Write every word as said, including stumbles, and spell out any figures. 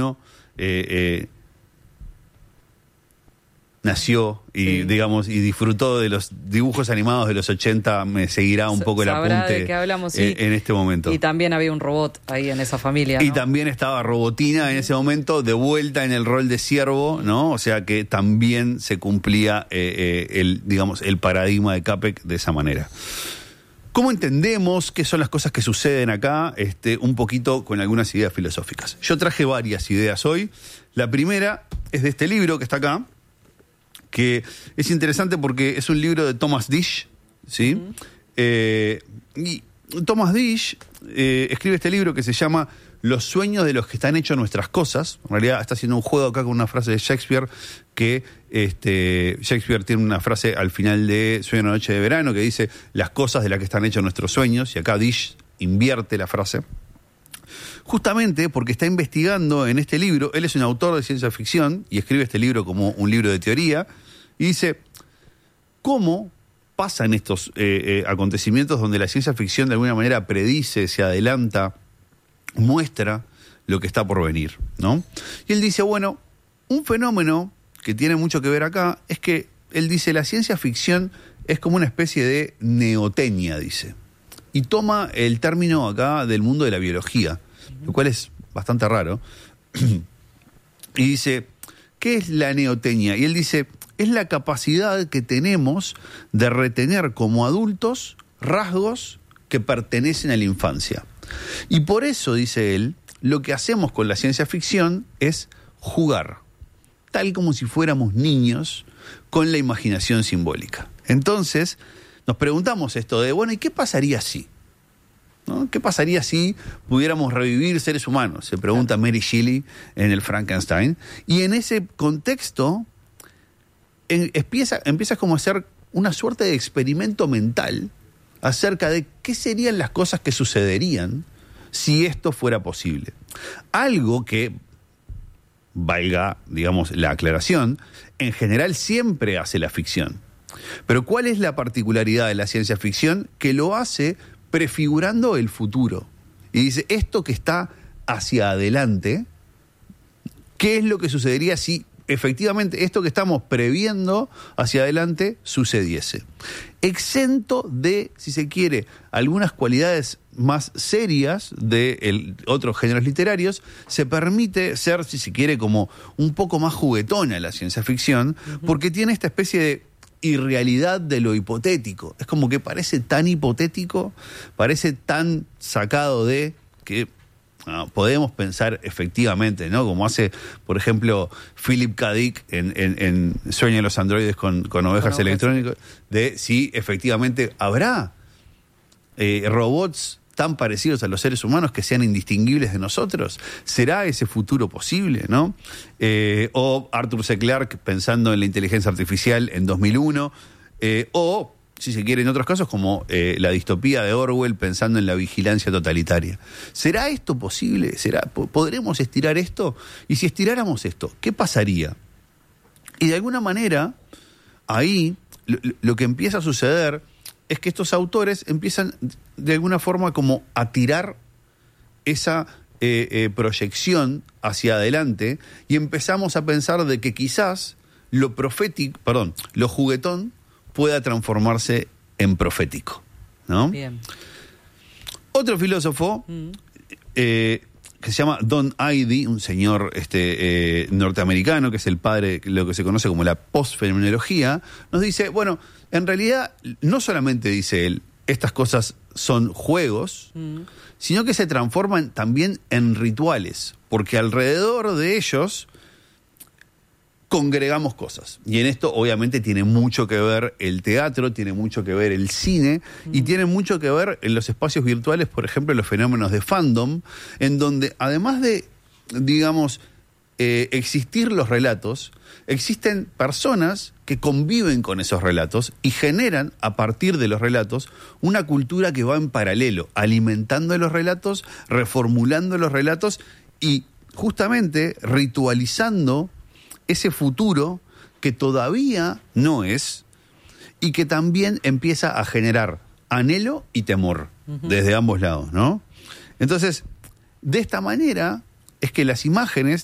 uno eh, eh, nació y, sí. digamos, y disfrutó de los dibujos animados de los ochenta, me seguirá un poco el apunte de que hablamos, sí. en, en este momento. Y también había un robot ahí en esa familia, ¿no? Y también estaba Robotina en ese momento, de vuelta en el rol de siervo, ¿no? O sea que también se cumplía eh, eh, el, digamos, el paradigma de Capek de esa manera. ¿Cómo entendemos qué son las cosas que suceden acá? Este, un poquito con algunas ideas filosóficas. Yo traje varias ideas hoy. La primera es de este libro que está acá, que es interesante porque es un libro de Thomas Disch, ¿sí? Uh-huh. eh, y Thomas Disch eh, escribe este libro que se llama Los sueños de los que están hechos nuestras cosas. En realidad está haciendo un juego acá con una frase de Shakespeare, que este, Shakespeare tiene una frase al final de Sueño de una noche de verano que dice las cosas de las que están hechos nuestros sueños, y acá Disch invierte la frase. Justamente porque está investigando en este libro, él es un autor de ciencia ficción y escribe este libro como un libro de teoría, y dice, ¿cómo pasan estos eh, eh, acontecimientos donde la ciencia ficción de alguna manera predice, se adelanta, muestra lo que está por venir, ¿no? Y él dice, bueno, un fenómeno que tiene mucho que ver acá es que él dice, la ciencia ficción es como una especie de neotenia, dice. Y toma el término acá del mundo de la biología, lo cual es bastante raro. Y dice, ¿qué es la neotenia? Y él dice, es la capacidad que tenemos de retener como adultos rasgos que pertenecen a la infancia. Y por eso, dice él, lo que hacemos con la ciencia ficción es jugar, tal como si fuéramos niños, con la imaginación simbólica. Entonces, nos preguntamos esto de, bueno, ¿y qué pasaría si? ¿No? ¿Qué pasaría si pudiéramos revivir seres humanos? Se pregunta Mary Shelley en el Frankenstein. Y en ese contexto en, empieza, empieza como a hacer una suerte de experimento mental acerca de qué serían las cosas que sucederían si esto fuera posible. Algo que, valga, digamos, la aclaración, en general siempre hace la ficción. Pero ¿cuál es la particularidad de la ciencia ficción? Que lo hace prefigurando el futuro. Y dice, esto que está hacia adelante, ¿qué es lo que sucedería si efectivamente esto que estamos previendo hacia adelante sucediese? Exento de, si se quiere, algunas cualidades más serias de el, otros géneros literarios, se permite ser, si se quiere, como un poco más juguetona la ciencia ficción, uh-huh. porque tiene esta especie de irrealidad de lo hipotético. Es como que parece tan hipotético, parece tan sacado de que no, podemos pensar efectivamente, ¿no? Como hace, por ejemplo, Philip K. Dick en, en, en Sueño de los androides con, con ovejas con electrónicas, de si efectivamente habrá eh, robots tan parecidos a los seres humanos que sean indistinguibles de nosotros. ¿Será ese futuro posible, no? Eh, o Arthur C. Clarke pensando en la inteligencia artificial en dos mil uno, eh, o, si se quiere, en otros casos, como eh, la distopía de Orwell pensando en la vigilancia totalitaria. ¿Será esto posible? ¿Será, ¿Podremos estirar esto? Y si estiráramos esto, ¿qué pasaría? Y de alguna manera, ahí, lo, lo que empieza a suceder es que estos autores empiezan de alguna forma como a tirar esa eh, eh, proyección hacia adelante y empezamos a pensar de que quizás lo profético, perdón, lo juguetón pueda transformarse en profético, ¿no? Bien. Otro filósofo mm. eh, que se llama Don Idy, un señor este, eh, norteamericano, que es el padre de lo que se conoce como la postfenomenología, nos dice, bueno, en realidad no solamente, dice él, estas cosas son juegos, mm. sino que se transforman también en rituales, porque alrededor de ellos congregamos cosas. Y en esto obviamente tiene mucho que ver el teatro, tiene mucho que ver el cine, mm. y tiene mucho que ver en los espacios virtuales, por ejemplo, los fenómenos de fandom, en donde además de, digamos, eh, existir los relatos, existen personas que conviven con esos relatos y generan, a partir de los relatos, una cultura que va en paralelo, alimentando los relatos, reformulando los relatos y justamente ritualizando ese futuro que todavía no es y que también empieza a generar anhelo y temor uh-huh. desde ambos lados, ¿no? Entonces, de esta manera es que las imágenes